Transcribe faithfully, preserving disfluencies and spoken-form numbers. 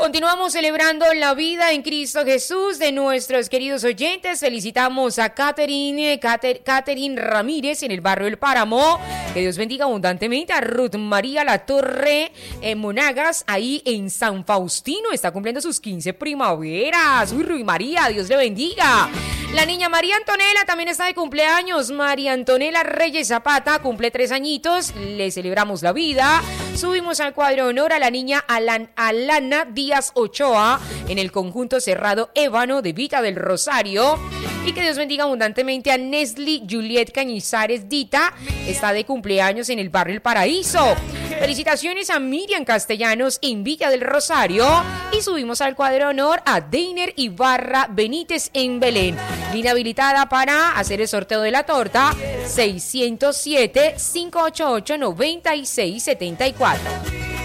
Continuamos celebrando la vida en Cristo Jesús de nuestros queridos oyentes. Felicitamos a Catherine, Cater, Catherine Ramírez en el barrio del Páramo. Que Dios bendiga abundantemente a Ruth María La Torre en Monagas, ahí en San Faustino. Está cumpliendo sus quince primaveras. Uy, Ruth María, Dios le bendiga. La niña María Antonella también está de cumpleaños. María Antonella Reyes Zapata cumple tres añitos. Le celebramos la vida. Subimos al cuadro de honor a la niña Alan, Alana Díaz Ochoa en el conjunto cerrado Ébano de Vita del Rosario. Y que Dios bendiga abundantemente a Nesli Juliet Cañizares Dita. Está de cumpleaños en el barrio El Paraíso. Felicitaciones a Miriam Castellanos en Villa del Rosario. Y subimos al cuadro de honor a Deiner Ibarra Benítez en Belén. Línea habilitada para hacer el sorteo de la torta seiscientos siete, cinco ochenta y ocho, noventa y seis setenta y cuatro.